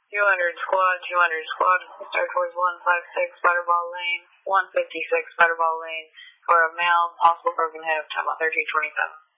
200 squad, Star Tours 156, Butterball Lane, 156 Butterball Lane, for a male, possible broken hip, time about 13:27.